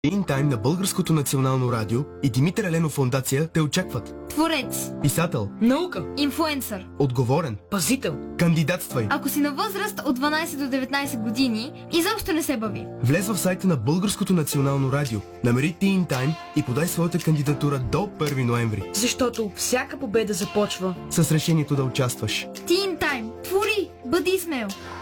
Teen Time на Българското национално радио и Димитър Еленов фондация те очакват. Творец, Писател, наука, инфлуенсър, отговорен, пазител. кандидатствай. ако си на възраст от 12 до 19 години, изобщо не се бави. Влез в сайта на Българското национално радио, намери Teen Time и подай своята кандидатура до 1 ноември. Защото всяка победа започва С решението да участваш. Teen Time. Твори, бъди смел.